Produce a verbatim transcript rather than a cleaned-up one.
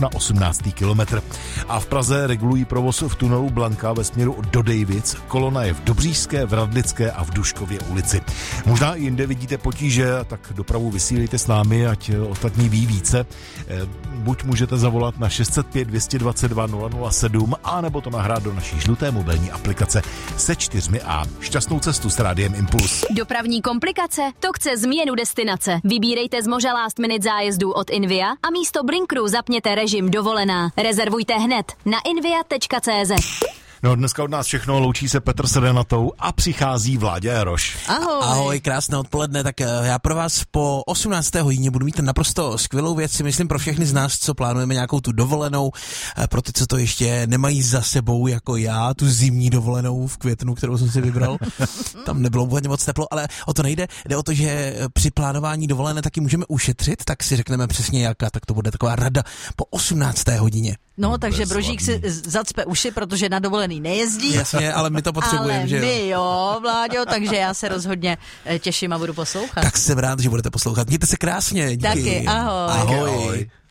na osmnáctý kilometr. A v Praze regulují provoz v tunelu Blanka ve směru do Dejvic. Kolona je v Dobříšské, v Radlické a v Duškově ulici. Možná i jinde vidíte potíže, tak dopravu vysílejte s námi, ať ostatní ví více. Buď můžete zavolat na šest set pět, dvě stě dvacet dva, nula nula sedm, a nebo to nahrát do naší žluté mobilní aplikace se čtyřmi A. Šťastnou cestu s Rádiem Impuls. Dopravní komplikace? To chce změnu destinace. Vybírejte z moře last minute zájezdů od Invia a místo Blinkru zapněte režim dovolená. Rezervujte hned na invia tečka cé zet. No, dneska od nás všechno, loučí se Petr s Renatou a přichází Vláďa Jaroš. Ahoj. Ahoj, krásné odpoledne, tak já pro vás po osmnácté hodině budu mít naprosto skvělou věc, si myslím pro všechny z nás, co plánujeme nějakou tu dovolenou, pro ty, co to ještě nemají za sebou, jako já, tu zimní dovolenou v květnu, kterou jsem si vybral. Tam nebylo úplně moc teplo, ale o to nejde. Jde o to, že při plánování dovolené taky můžeme ušetřit, tak si řekneme přesně jaká, tak to bude taková rada po osmnácté hodině. No, takže Brožík si zacpe uši, protože na dovolený nejezdí. Jasně, ale my to potřebujeme, ale že jo? my jo, Vláďo, takže já se rozhodně těším a budu poslouchat. Tak jsem rád, že budete poslouchat. Mějte se krásně, díky. Taky, ahoj. Ahoj. Ahoj.